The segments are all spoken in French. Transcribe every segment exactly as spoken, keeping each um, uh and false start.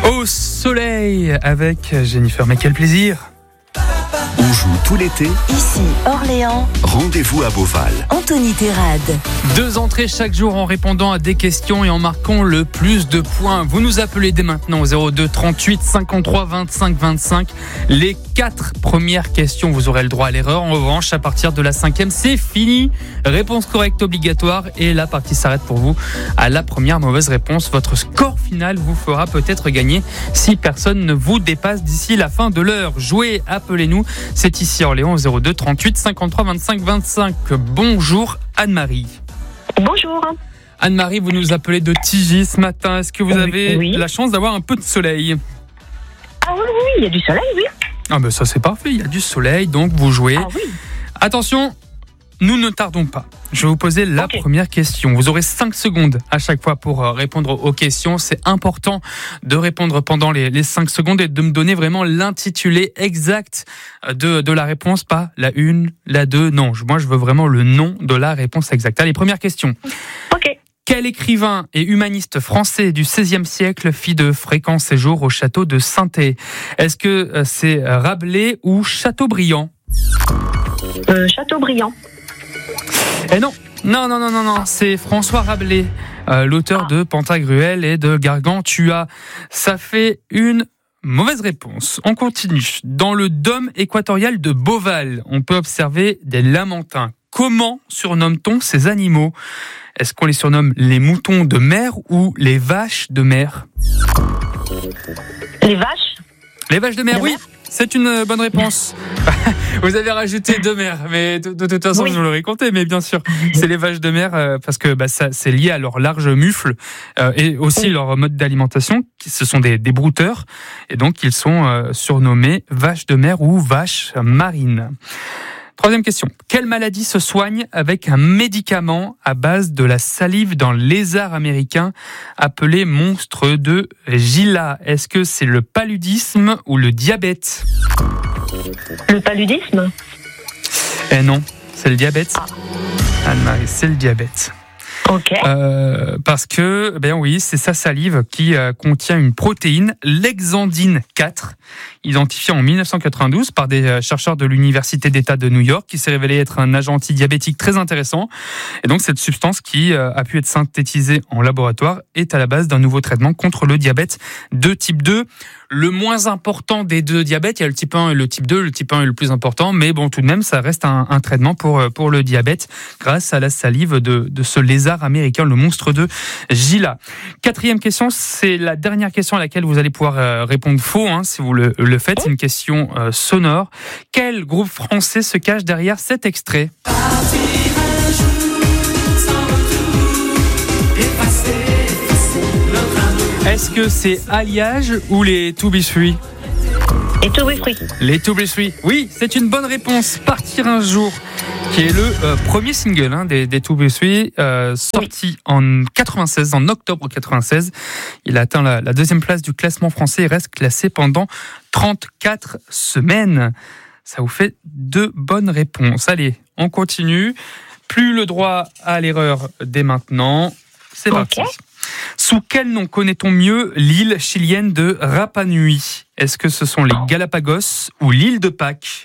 Au soleil avec Jennifer, mais quel plaisir! On joue tout l'été. Ici, Orléans. Rendez-vous à Beauval. Anthony Terrade. Deux entrées chaque jour en répondant à des questions et en marquant le plus de points. Vous nous appelez dès maintenant au zéro deux trente-huit cinquante-trois vingt-cinq vingt-cinq. Les quatre premières questions, vous aurez le droit à l'erreur. En revanche, à partir de la cinquième, c'est fini. Réponse correcte obligatoire et la partie s'arrête pour vous. À la première mauvaise réponse, votre score final vous fera peut-être gagner si personne ne vous dépasse d'ici la fin de l'heure. Jouez, appelez-nous. C'est ici Orléans au zéro deux trente-huit cinquante-trois vingt-cinq vingt-cinq. Bonjour Anne-Marie. Bonjour. Anne-Marie, vous nous appelez de Tigy ce matin. Est-ce que vous avez oui. la chance d'avoir un peu de soleil? Ah oui, oui, il y a du soleil, oui. Ah ben ça c'est parfait, il y a du soleil, donc vous jouez. Ah oui. Attention, nous ne tardons pas. Je vais vous poser la Okay. première question. Vous aurez cinq secondes à chaque fois pour répondre aux questions. C'est important de répondre pendant les, les cinq secondes et de me donner vraiment l'intitulé exact de, de la réponse, pas la une, la deux. Non, moi je veux vraiment le nom de la réponse exacte. Allez, première question. Ok. Quel écrivain et humaniste français du seizième siècle fit de fréquents séjours au château de Sainté? Est-ce que c'est Rabelais ou Chateaubriand? Euh, Chateaubriand. Eh non, non, non, non, non, non, c'est François Rabelais, euh, l'auteur de Pantagruel et de Gargantua. Ça fait une mauvaise réponse. On continue. Dans le dôme équatorial de Beauval, on peut observer des lamantins. Comment surnomme-t-on ces animaux? Est-ce qu'on les surnomme les moutons de mer ou les vaches de mer? Les vaches. Les vaches de mer, De oui. mer. C'est une bonne réponse. Vous avez rajouté de mer, mais de, de toute façon, Oui. je vous l'aurais compté, mais bien sûr, c'est les vaches de mer euh, parce que bah, ça, c'est lié à leur large mufle euh, et aussi Oui. leur mode d'alimentation. Qui, ce sont des, des brouteurs et donc ils sont euh, surnommés vaches de mer ou vaches marines. Troisième question. Quelle maladie se soigne avec un médicament à base de la salive d'un lézard américain appelé monstre de Gila? Est-ce que c'est le paludisme ou le diabète? Le paludisme. Eh non, c'est le diabète. Anne-Marie, c'est le diabète. Ok. Euh, parce que, ben oui, c'est sa salive qui euh, contient une protéine, l'exandine quatre, identifiée en dix-neuf cent quatre-vingt-douze par des euh, chercheurs de l'Université d'État de New York, qui s'est révélé être un agent antidiabétique très intéressant. Et donc, cette substance qui euh, a pu être synthétisée en laboratoire est à la base d'un nouveau traitement contre le diabète de type deux. Le moins important des deux diabètes, il y a le type un et le type deux. Le type un est le plus important, mais bon, tout de même, ça reste un, un traitement pour, pour le diabète grâce à la salive de, de ce lézard américain, le monstre de Gila. Quatrième question, c'est la dernière question à laquelle vous allez pouvoir euh, répondre faux, hein, si vous le, le faites. C'est une question euh, sonore. Quel groupe français se cache derrière cet extrait? Est-ce que c'est Alliage ou les To Be Free? Et tout oui, fruits. Les To Be Free. Oui, c'est une bonne réponse. Partir un jour, qui est le euh, premier single hein, des, des To Be Free, euh, sorti en quatre-vingt-seize, en octobre quatre-vingt-seize. Il a atteint la, la deuxième place du classement français et reste classé pendant trente-quatre semaines. Ça vous fait deux bonnes réponses. Allez, on continue. Plus le droit à l'erreur dès maintenant. C'est parti. Ok. Sous quel nom connaît-on mieux l'île chilienne de Rapa Nui? Est-ce que ce sont les Galapagos ou l'île de Pâques?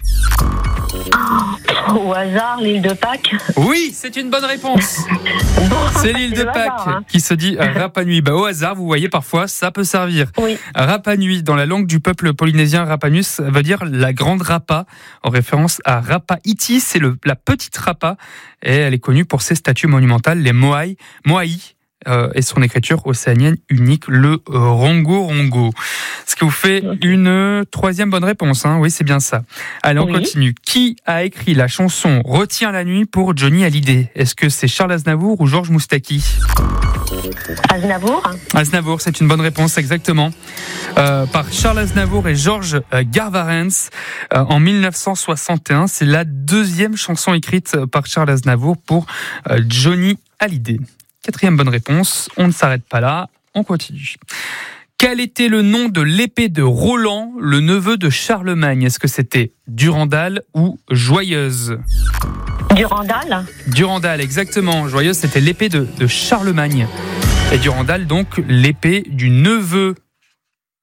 Au hasard, l'île de Pâques. Oui, c'est une bonne réponse. Bon, C'est l'île de le Pâques hasard, hein. qui se dit euh, Rapa Nui. Bah, au hasard, vous voyez, parfois, ça peut servir. Oui. Rapa Nui, dans la langue du peuple polynésien, Rapa Nui, ça veut dire la grande rapa, en référence à Rapa Iti, c'est le, la petite rapa, et elle est connue pour ses statues monumentales, les Moai, Moai, euh, et son écriture océanienne unique, le Rongo Rongo. Ce qui vous fait une troisième bonne réponse, hein. Oui, c'est bien ça. Allez, on Oui. continue. Qui a écrit la chanson Retiens la nuit pour Johnny Hallyday? Est-ce que c'est Charles Aznavour ou Georges Moustaki? Aznavour. Aznavour, c'est une bonne réponse, exactement. Euh, par Charles Aznavour et Georges euh, Garvarens euh, en dix-neuf cent soixante et un. C'est la deuxième chanson écrite par Charles Aznavour pour euh, Johnny Hallyday. Quatrième bonne réponse, on ne s'arrête pas là, on continue. Quel était le nom de l'épée de Roland, le neveu de Charlemagne? Est-ce que c'était Durandal ou Joyeuse? Durandal. Durandal, exactement. Joyeuse, c'était l'épée de, de Charlemagne. Et Durandal, donc, l'épée du neveu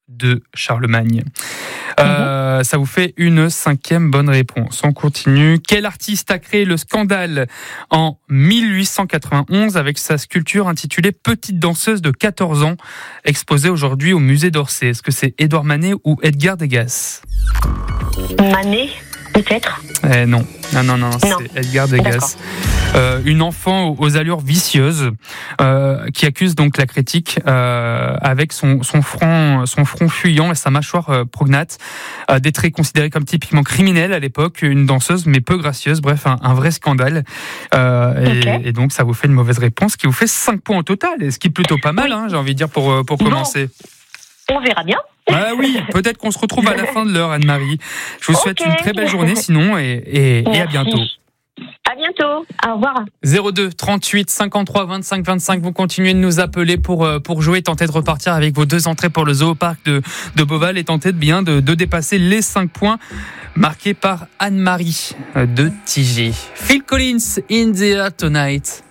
de Charlemagne. Euh, ça vous fait une cinquième bonne réponse. On continue. Quel artiste a créé le scandale en dix-huit cent quatre-vingt-onze avec sa sculpture intitulée Petite danseuse de quatorze ans, exposée aujourd'hui au musée d'Orsay? Est-ce que c'est Édouard Manet ou Edgar Degas? Manet, peut-être. Eh non, non, non, non, Non. c'est Edgar Degas. Euh, une enfant aux, aux allures vicieuses euh, qui accuse donc la critique euh, avec son, son, front, son front fuyant et sa mâchoire euh, prognate, euh, des traits considérés comme typiquement criminels à l'époque, une danseuse mais peu gracieuse, bref, un, un vrai scandale. Euh, et, Okay. et donc ça vous fait une mauvaise réponse qui vous fait cinq points au total, ce qui est plutôt pas mal, hein, j'ai envie de dire, pour, pour commencer. On verra bien. Ah oui, peut-être qu'on se retrouve à la fin de l'heure, Anne-Marie. Je vous souhaite Ok. une très belle journée sinon, et, et, et à Merci. bientôt. À bientôt. Au revoir. zéro deux trente-huit cinquante-trois vingt-cinq vingt-cinq, vous continuez de nous appeler pour, pour jouer, tenter de repartir avec vos deux entrées pour le Zooparc de, de Beauval et tenter de bien de, de dépasser les cinq points marqués par Anne-Marie de Tigy. Phil Collins, In the Air Tonight.